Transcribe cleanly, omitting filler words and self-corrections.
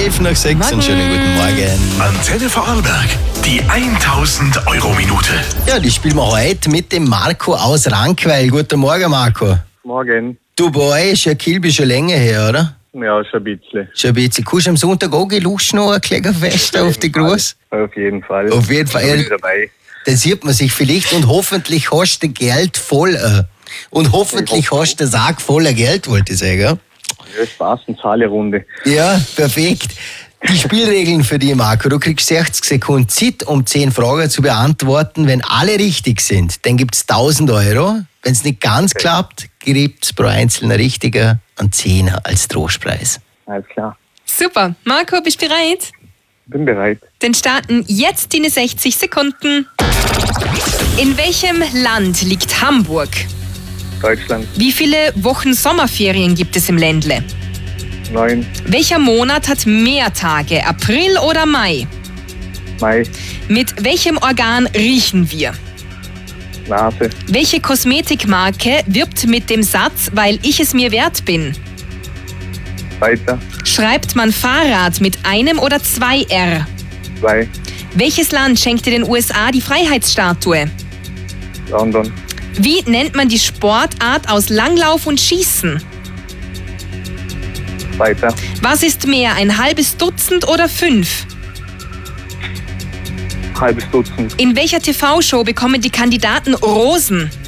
11 nach 6. Einen schönen guten Morgen. Antenne Vorarlberg, die 1000-Euro-Minute. Ja, die spielen wir heute mit dem Marco aus Rankweil. Guten Morgen, Marco. Morgen. Du, bei euch ist ja Kilby schon länger her, oder? Ja, schon ein bisschen. Schon ein bisschen. Kannst du am Sonntag auch Lust noch ein Klägerfest auf die Groß? Auf jeden Fall. Auf jeden Fall. Bin ich dabei. Dann sieht man sich vielleicht und hoffentlich hast du Geld voll. Und hoffentlich hast du den Sack voller Geld, wollte ich sagen. Ja, Spaß und Zahle-Runde. Ja, perfekt. Die Spielregeln für dich, Marco. Du kriegst 60 Sekunden Zeit, um 10 Fragen zu beantworten. Wenn alle richtig sind, dann gibt es 1000 Euro. Wenn es nicht ganz klappt, gibt es pro einzelner Richtiger einen 10er als Trostpreis. Alles klar. Super. Marco, bist du bereit? Bin bereit. Dann starten jetzt deine 60 Sekunden. In welchem Land liegt Hamburg? Deutschland. Wie viele Wochen Sommerferien gibt es im Ländle? 9. Welcher Monat hat mehr Tage, April oder Mai? Mai. Mit welchem Organ riechen wir? Nase. Welche Kosmetikmarke wirbt mit dem Satz, weil ich es mir wert bin? Weiter. Schreibt man Fahrrad mit einem oder 2 R? 2. Welches Land schenkte den USA die Freiheitsstatue? London. Wie nennt man die Sportart aus Langlauf und Schießen? Weiter. Was ist mehr, ein halbes Dutzend oder 5? Halbes Dutzend. In welcher TV-Show bekommen die Kandidaten Rosen?